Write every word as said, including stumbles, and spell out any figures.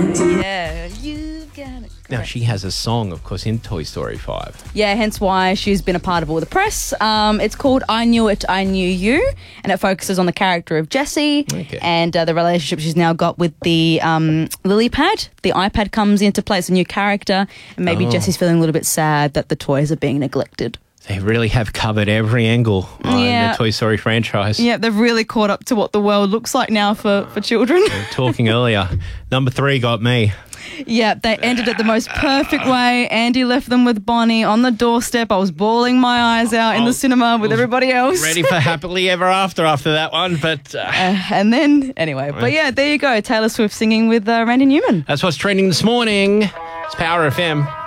Yeah, you got it. Now, correct. she has a song, of course, in Toy Story five. Yeah, hence why she's been a part of all the press. Um, it's called I Knew It, I Knew You, and it focuses on the character of Jessie Okay. and uh, the relationship she's now got with the um, lily pad. The iPad comes into play, it's a new character, and maybe Oh. Jessie's feeling a little bit sad that the toys are being neglected. They really have covered every angle on Yeah. the Toy Story franchise. Yeah, they've really caught up to what the world looks like now for, for children. Talking earlier. Number three got me. Yeah, they ended it the most perfect way. Andy left them with Bonnie on the doorstep. I was bawling my eyes out in the cinema with everybody else. Ready for Happily Ever After after that one, but uh, Uh, and then, anyway, but yeah, there you go. Taylor Swift singing with uh, Randy Newman. that's what's trending this morning. It's Power F M.